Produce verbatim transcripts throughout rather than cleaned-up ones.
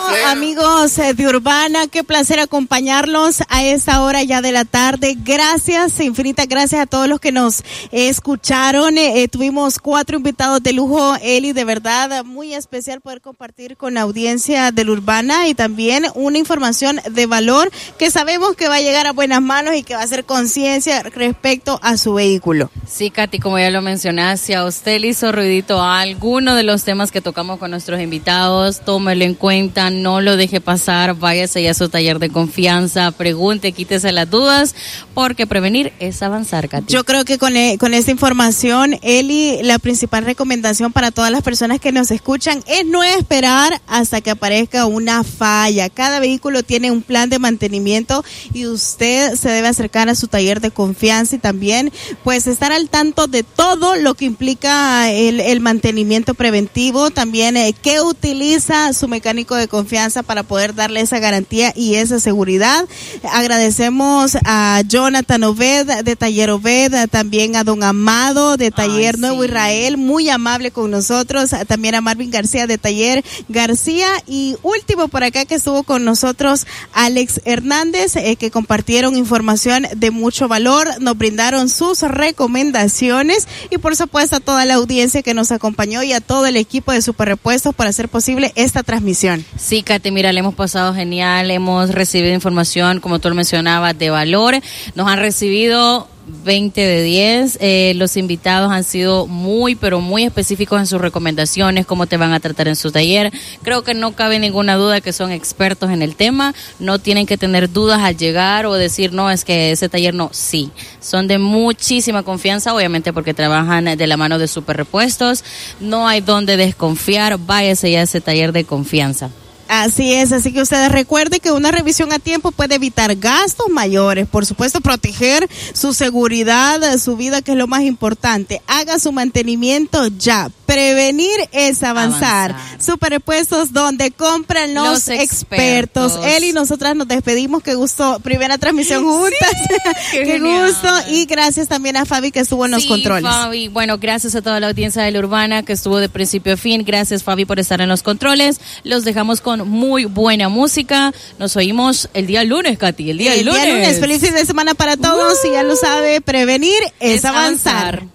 amigos de Urbana, qué placer acompañarlos a esta hora ya de la tarde. Gracias, infinitas gracias a todos los que nos eh, escucharon. Eh, tuvimos cuatro invitados de lujo, Eli, de verdad, muy especial poder compartir con la audiencia de Urbana y también una información de valor que sabemos que va a llegar a buenas manos y que va a hacer conciencia respecto a su vehículo. Sí, Katy, como ya lo mencionaste, si a usted le hizo ruidito a alguno de los temas que tocamos con nuestros invitados, tómelo en cuenta, no lo deje pasar, váyase ya a su taller de confianza, pregunte, quítese las dudas, porque prevenir es avanzar, Katy. Yo creo que con, e, con esta información, Eli, la principal recomendación para todas las personas que nos escuchan es no esperar hasta que aparezca una falla. Cada vehículo tiene un plan de mantenimiento y usted se debe acercar a su taller de confianza y también pues estar al tanto de todo lo que implica el, el mantenimiento preventivo, también eh, qué utiliza su mecánico de confianza para poder darle esa garantía y esa seguridad. Agradecemos a Jonathan Obed de Taller Obed, también a don Amado de Taller Ay, Nuevo sí. Israel, muy amable con nosotros, también a Marvin García de Taller García y último por acá que estuvo con nosotros Alex Hernández, eh, que compartieron información de mucho valor, nos brindaron sus recomendaciones y por supuesto a toda la audiencia que nos acompañó y a todo el equipo de Super Repuestos para hacer posible esta transmisión. Sí, Katy, mira, le hemos pasado genial, hemos recibido información, como tú lo mencionabas, de valor, nos han recibido veinte de diez, eh, los invitados han sido muy, pero muy específicos en sus recomendaciones, cómo te van a tratar en su taller. Creo que no cabe ninguna duda que son expertos en el tema, no tienen que tener dudas al llegar o decir, no, es que ese taller no, sí, son de muchísima confianza, obviamente porque trabajan de la mano de Super Repuestos, no hay donde desconfiar, váyase ya a ese taller de confianza. Así es, así que ustedes recuerden que una revisión a tiempo puede evitar gastos mayores, por supuesto proteger su seguridad, su vida, que es lo más importante. Haga su mantenimiento ya. Prevenir es avanzar. avanzar. Super Repuestos, donde compran los, los expertos. expertos. Él y nosotras nos despedimos. Qué gusto, primera transmisión juntas. Sí, qué qué gusto. Y gracias también a Fabi que estuvo en los sí, controles. Fabi, bueno, gracias a toda la audiencia de La Urbana que estuvo de principio a fin. Gracias, Fabi, por estar en los controles. Los dejamos con muy buena música. Nos oímos el día lunes, Katy. El día el lunes. Día lunes. Feliz fin de semana para todos. Uh, y ya lo sabe, prevenir es, es avanzar. avanzar.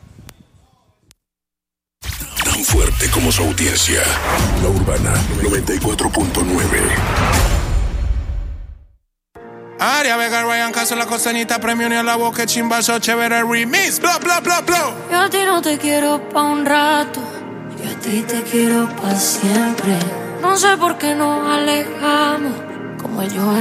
Tan fuerte como su audiencia. La Urbana noventa y cuatro punto nueve. Aria Vega, Ryan Caso, la costeñita, premio ni a la boca, chimbazo, chévere, remix, bla, bla, bla, bla. Yo a ti no te quiero pa' un rato, yo a ti te quiero pa' siempre. No sé por qué nos alejamos, como yo